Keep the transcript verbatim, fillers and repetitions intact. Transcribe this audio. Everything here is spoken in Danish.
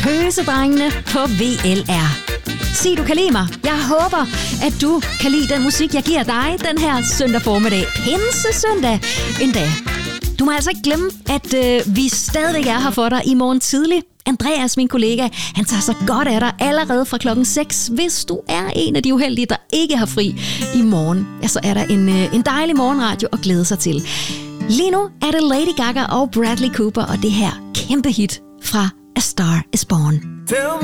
Tøsedrengene på V L R. Sig, du kan lide mig. Jeg håber, at du kan lide den musik, jeg giver dig den her søndag formiddag. Pinsesøndag endda. Du må altså ikke glemme, at øh, vi stadigvæk er her for dig i morgen tidlig. Andreas, min kollega, han tager sig godt af dig allerede fra klokken seks. Hvis du er en af de uheldige, der ikke har fri i morgen, ja, så er der en, øh, en dejlig morgenradio at glæde sig til. Lige nu er det Lady Gaga og Bradley Cooper og det her kæmpe hit fra A Star Is Born.